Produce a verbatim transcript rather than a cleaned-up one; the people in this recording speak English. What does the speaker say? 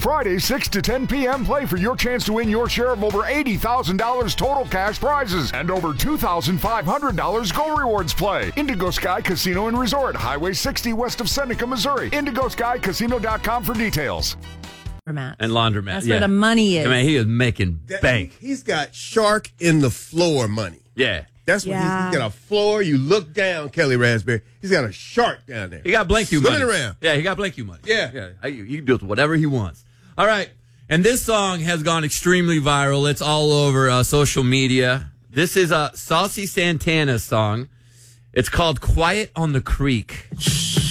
Friday, six to ten p.m., play for your chance to win your share of over eighty thousand dollars total cash prizes and over two thousand five hundred dollars Go Rewards play. Indigo Sky Casino and Resort, Highway sixty west of Seneca, Missouri. indigo sky casino dot com for details. Laundromat. And laundromat. That's yeah. where the money is. I mean, he is making That- bank. He's got shark in the floor money. Yeah. That's what Yeah. he's, he's got a floor. You look down, Kelly Raspberry. He's got a shark down there. He got blank you money. Swimming around. Yeah, he got blank you money. Yeah. yeah. I- You can do whatever he wants. All right. And this song has gone extremely viral. It's all over uh, social media. This is a Saucy Santana song. It's called Quiet on the Creek.